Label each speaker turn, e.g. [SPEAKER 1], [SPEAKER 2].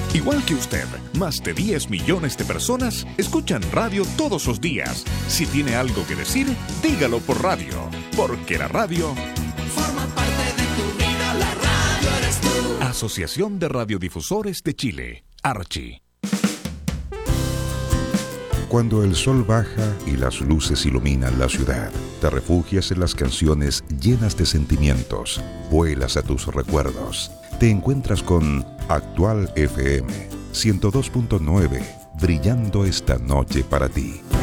[SPEAKER 1] Igual que usted, más de 10 millones de personas escuchan radio todos los días. Si tiene algo que decir, dígalo por radio, porque la radio
[SPEAKER 2] forma parte de tu vida, la radio eres tú.
[SPEAKER 1] Asociación de Radiodifusores de Chile, Archi.
[SPEAKER 3] Cuando el sol baja y las luces iluminan la ciudad, te refugias en las canciones llenas de sentimientos, vuelas a tus recuerdos. Te encuentras con Actual FM 102.9, brillando esta noche para ti.